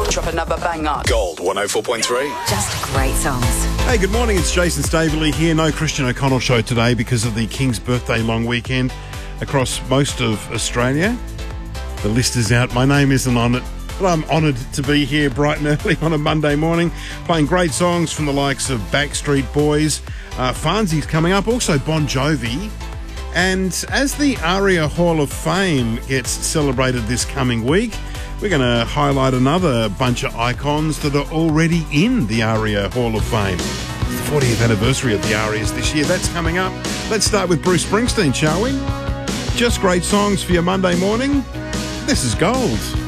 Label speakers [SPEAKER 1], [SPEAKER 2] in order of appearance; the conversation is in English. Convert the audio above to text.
[SPEAKER 1] Drop another banger.
[SPEAKER 2] Gold 104.3.
[SPEAKER 3] Just great songs.
[SPEAKER 4] Hey, good morning. It's Jason Staveley here. No Christian O'Connell show today because of the King's birthday long weekend across most of Australia. The list is out. My name isn't on it, but I'm honoured to be here bright and early on a Monday morning, playing great songs from the likes of Backstreet Boys. Fonzie's coming up, also Bon Jovi. And as the ARIA Hall of Fame gets celebrated this coming week, we're going to highlight another bunch of icons that are already in the ARIA Hall of Fame. It's the 40th anniversary of the ARIAs this year. That's coming up. Let's start with Bruce Springsteen, shall we? Just great songs for your Monday morning. This is Gold.